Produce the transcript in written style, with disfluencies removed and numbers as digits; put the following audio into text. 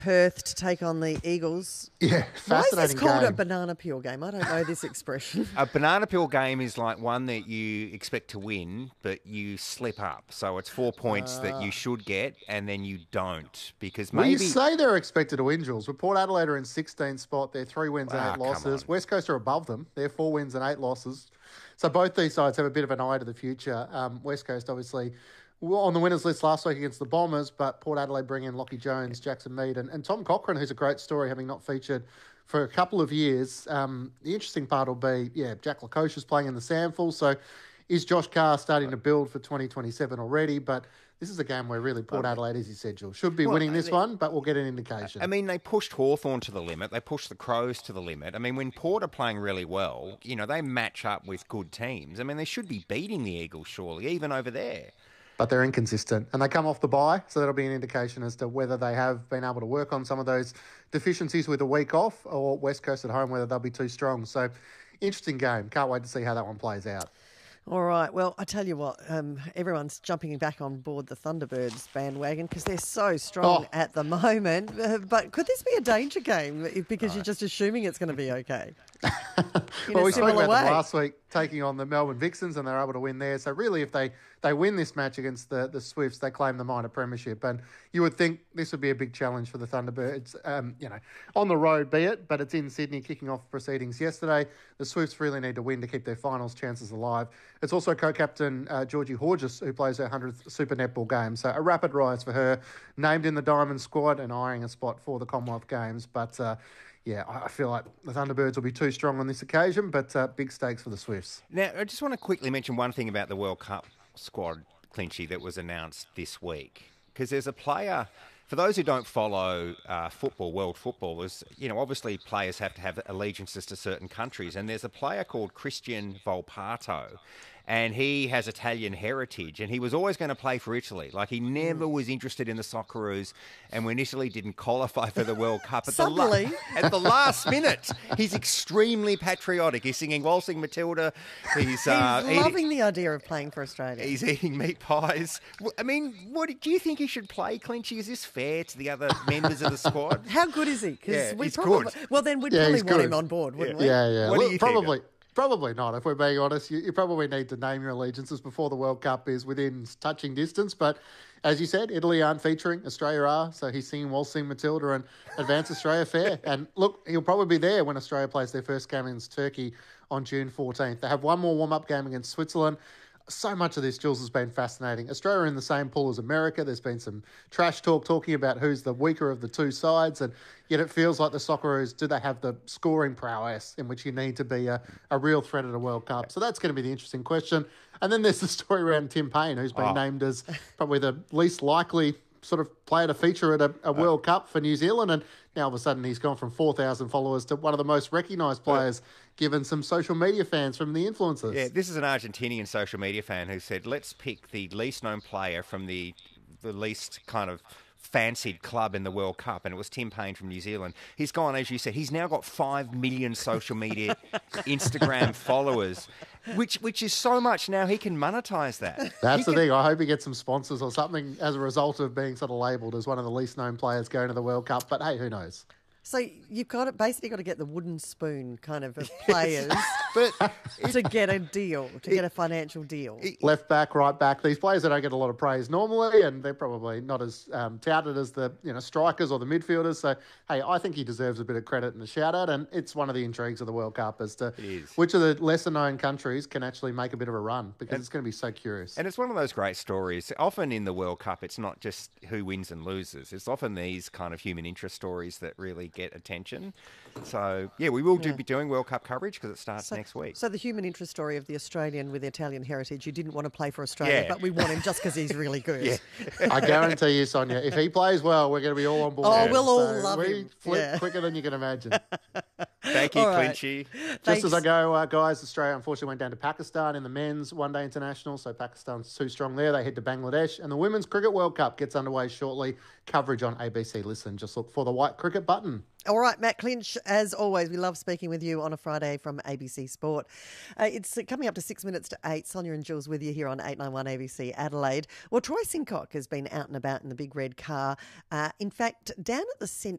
Perth to take on the Eagles. Yeah, Why is fascinating this called game. a banana peel game? I don't know this expression. A banana peel game is like one that you expect to win, but you slip up. So it's 4 points that you should get, and then you don't because Well, maybe. you say they're expected to win, Jules, but Port Adelaide are in 16th spot. They're 3 wins and 8 come losses. on. West Coast are above them. They're 4 wins and 8 losses. So both these sides have a bit of an eye to the future. West Coast, obviously, were on the winners list last week against the Bombers, but Port Adelaide bring in Lockie Jones, Jackson Mead, and Tom Cochrane, who's a great story, having not featured for a couple of years. The interesting part will be, Jack Lacoche is playing in the Samful, so is Josh Carr starting to build for 2027 already? But this is a game where really Port Adelaide, as you said, Jules, should be winning this one, but we'll get an indication. I mean, they pushed Hawthorn to the limit. They pushed the Crows to the limit. I mean, when Port are playing really well, they match up with good teams. I mean, they should be beating the Eagles, surely, even over there. But they're inconsistent, and they come off the bye, so that'll be an indication as to whether they have been able to work on some of those deficiencies with a week off, or West Coast at home, whether they'll be too strong. So, interesting game. Can't wait to see how that one plays out. All right. Well, I tell you what, everyone's jumping back on board the Thunderbirds bandwagon because they're so strong at the moment. But could this be a danger game because you're just assuming it's going to be okay? Well, we spoke about them last week taking on the Melbourne Vixens, and they're able to win there. So really, if they win this match against the Swifts, they claim the minor premiership. And you would think this would be a big challenge for the Thunderbirds, on the road be it, but it's in Sydney kicking off proceedings yesterday. The Swifts really need to win to keep their finals chances alive. It's also co-captain Georgie Horgis who plays her 100th Super Netball game. So a rapid rise for her, named in the Diamond squad and eyeing a spot for the Commonwealth Games. But I feel like the Thunderbirds will be too strong on this occasion, but big stakes for the Swifts. Now, I just want to quickly mention one thing about the World Cup squad, Clinchy, that was announced this week. Because there's a player, for those who don't follow football, world football, obviously players have to have allegiances to certain countries. And there's a player called Christian Volpato, and he has Italian heritage, and he was always going to play for Italy. Like, he never was interested in the Socceroos, and when Italy didn't qualify for the World Cup at the last minute, he's extremely patriotic. He's singing Waltzing Matilda. He's loving the idea of playing for Australia. He's eating meat pies. I mean, what do you think he should play, Clinchy? Is this fair to the other members of the squad? How good is he? Yeah, he's good. Well, then we'd probably he's want good. him on board, wouldn't we? Yeah. What do you think? Probably not. If we're being honest, you probably need to name your allegiances before the World Cup is within touching distance. But as you said, Italy aren't featuring, Australia are. So he's singing Waltzing Matilda and Advance Australia fair. And look, he'll probably be there when Australia plays their first game against Turkey on June 14th. They have one more warm-up game against Switzerland. So much of this, Jules, has been fascinating. Australia are in the same pool as America. There's been some trash talk talking about who's the weaker of the two sides, and yet it feels like the Socceroos, do they have the scoring prowess in which you need to be a real threat at a World Cup? So that's going to be the interesting question. And then there's the story around Tim Payne, who's been named as probably the least likely sort of player to feature at a World Cup for New Zealand, and now all of a sudden he's gone from 4,000 followers to one of the most recognised players, given some social media fans from the influencers. Yeah, this is an Argentinian social media fan who said, let's pick the least known player from the least kind of fancied club in the World Cup, and it was Tim Payne from New Zealand. He's gone, as you said, he's now got 5 million social media Instagram followers, which is so much now he can monetize that. That's the thing. I hope he gets some sponsors or something as a result of being sort of labelled as one of the least known players going to the World Cup. But hey, who knows? So you've basically got to get the wooden spoon kind of players But to get a deal, to get a financial deal. Left back, right back. These players that don't get a lot of praise normally, and they're probably not as touted as the strikers or the midfielders. So, hey, I think he deserves a bit of credit and a shout out, and it's one of the intrigues of the World Cup as to which of the lesser known countries can actually make a bit of a run, because it's going to be so curious. And it's one of those great stories. Often in the World Cup, it's not just who wins and loses. It's often these kind of human interest stories that really get attention. So, yeah, we will be doing World Cup coverage because it starts next week. So the human interest story of the Australian with Italian heritage, you didn't want to play for Australia, but we want him just because he's really good. I guarantee you, Sonia, if he plays well, we're going to be all on board. Oh, we'll all love him. Flip quicker than you can imagine. Thank you, All right. Clinchy. Just as I go, guys, Australia unfortunately went down to Pakistan in the men's one-day international, so Pakistan's too strong there. They head to Bangladesh, and the Women's Cricket World Cup gets underway shortly. Coverage on ABC Listen. Just look for the white cricket button. All right, Matt Clinch, as always, we love speaking with you on a Friday from ABC Sport. It's coming up to 6 minutes to 8. Sonia and Jules with you here on 891 ABC Adelaide. Well, Troy Sincock has been out and about in the big red car. In fact, down at the